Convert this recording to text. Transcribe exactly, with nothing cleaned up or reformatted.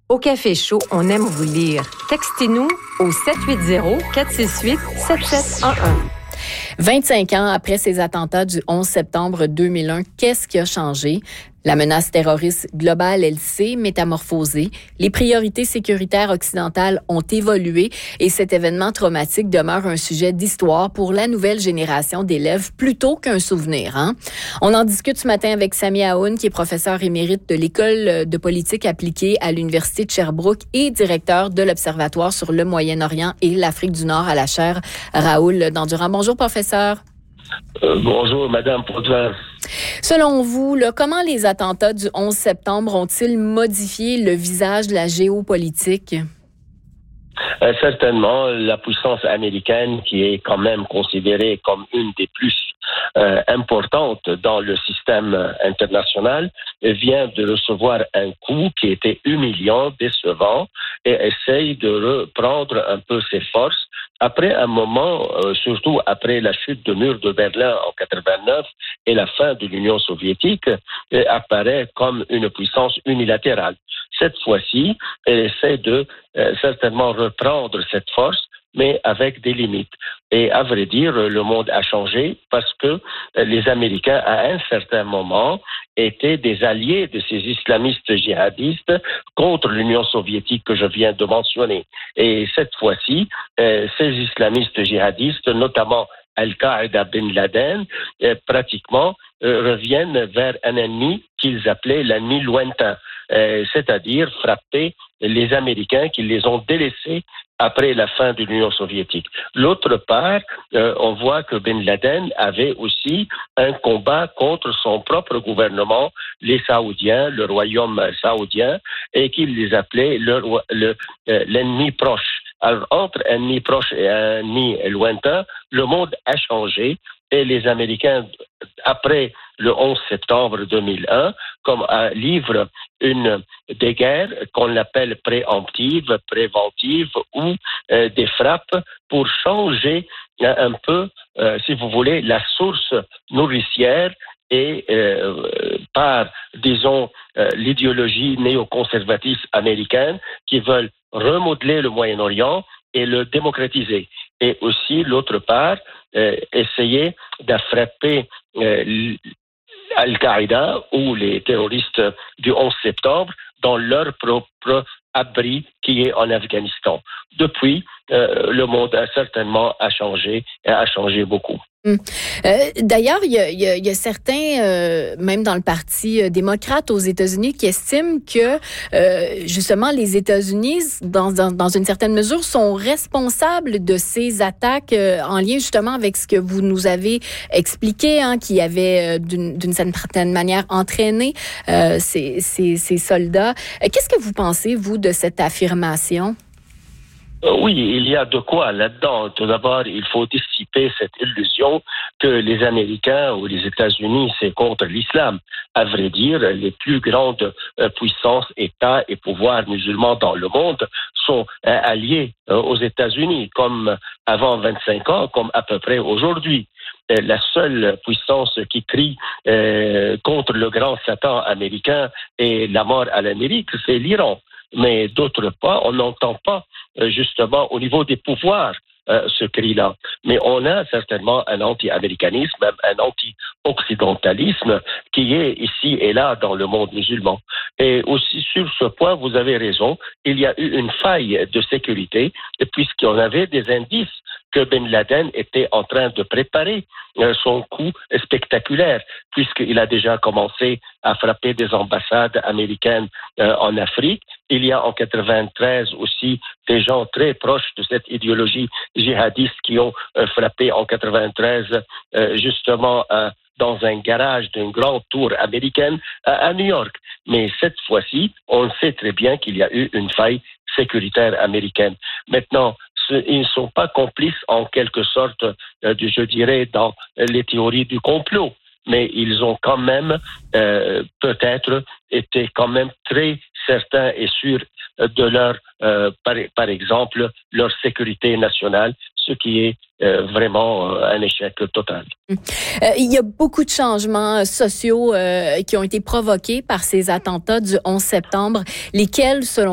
Au Café Chaud, on aime vous lire. Textez-nous au sept huit zéro, quatre six huit, sept sept un un. vingt-cinq ans après ces attentats du onze septembre deux mille un, qu'est-ce qui a changé? La menace terroriste globale, elle s'est métamorphosée. Les priorités sécuritaires occidentales ont évolué et cet événement traumatique demeure un sujet d'histoire pour la nouvelle génération d'élèves plutôt qu'un souvenir. Hein? On en discute ce matin avec Sami Aoun, qui est professeur émérite de l'École de politique appliquée à l'Université de Sherbrooke et directeur de l'Observatoire sur le Moyen-Orient et l'Afrique du Nord à la chaire Raoul Dandurand. Bonjour, professeur. Euh, bonjour, Madame Potvin. Selon vous, là, comment les attentats du onze septembre ont-ils modifié le visage de la géopolitique? Euh, certainement, la puissance américaine, qui est quand même considérée comme une des plus euh, importantes dans le système international, vient de recevoir un coup qui était humiliant, décevant, et essaye de reprendre un peu ses forces. Après un moment, euh, surtout après la chute du mur de Berlin en quatre-vingt-neuf et la fin de l'Union soviétique, elle apparaît comme une puissance unilatérale. Cette fois-ci, elle essaie de euh, certainement reprendre cette force, mais avec des limites. Et à vrai dire, le monde a changé parce que les Américains, à un certain moment, étaient des alliés de ces islamistes djihadistes contre l'Union soviétique que je viens de mentionner. Et cette fois-ci, euh, ces islamistes djihadistes, notamment Al-Qaïda bin Laden, euh, pratiquement euh, reviennent vers un ennemi qu'ils appelaient l'ennemi lointain, euh, c'est-à-dire frapper les Américains qui les ont délaissés après la fin de l'Union soviétique. L'autre part, euh, on voit que Bin Laden avait aussi un combat contre son propre gouvernement, les Saoudiens, le royaume saoudien, et qu'il les appelait le, le, euh, l'ennemi proche. Alors, entre ennemi proche et ennemi lointain, le monde a changé et les Américains, après le onze septembre deux mille un, comme un livre une des guerres qu'on appelle préemptives, préventives ou euh, des frappes pour changer un peu, euh, si vous voulez, la source nourricière et euh, par, disons, euh, l'idéologie néoconservatrice américaine qui veulent remodeler le Moyen-Orient et le démocratiser. Et aussi, l'autre part, euh, essayer de frapper euh, Al-Qaïda ou les terroristes du onze septembre dans leur propre abri qui est en Afghanistan. Depuis, euh, le monde a certainement a changé et a changé beaucoup. Hum. Euh, d'ailleurs, il y a, il y a, il y a certains, euh, même dans le Parti euh, démocrate aux États-Unis, qui estiment que euh, justement les États-Unis, dans, dans, dans une certaine mesure, sont responsables de ces attaques euh, en lien justement avec ce que vous nous avez expliqué, hein, qui avait euh, d'une, d'une certaine manière entraîné euh, ces, ces, ces soldats. Euh, qu'est-ce que vous pensez, vous, de cette affirmation? Oui, il y a de quoi là-dedans. Tout d'abord, il faut dissiper cette illusion que les Américains ou les États-Unis, c'est contre l'islam. À vrai dire, les plus grandes puissances, États et pouvoirs musulmans dans le monde sont alliés aux États-Unis, comme avant vingt-cinq ans, comme à peu près aujourd'hui. La seule puissance qui crie euh, contre le grand Satan américain et la mort à l'Amérique, c'est l'Iran. Mais d'autre part, on n'entend pas euh, justement au niveau des pouvoirs euh, ce cri-là. Mais on a certainement un anti-américanisme, même un anti-occidentalisme qui est ici et là dans le monde musulman. Et aussi sur ce point, vous avez raison, il y a eu une faille de sécurité puisqu'on avait des indices que Bin Laden était en train de préparer euh, son coup spectaculaire, puisqu'il a déjà commencé à frapper des ambassades américaines euh, en Afrique. Il y a en quatre-vingt-treize aussi des gens très proches de cette idéologie djihadiste qui ont euh, frappé en quatre-vingt-treize euh, justement euh, dans un garage d'une grande tour américaine à, à New York. Mais cette fois-ci, on sait très bien qu'il y a eu une faille sécuritaire américaine. Maintenant, ils ne sont pas complices en quelque sorte, euh, je dirais, dans les théories du complot, mais ils ont quand même euh, peut-être été quand même très certains et sûrs de leur, euh, par, par exemple, leur sécurité nationale, ce qui est euh, vraiment euh, un échec total. Euh, il y a beaucoup de changements sociaux euh, qui ont été provoqués par ces attentats du onze septembre, lesquels, selon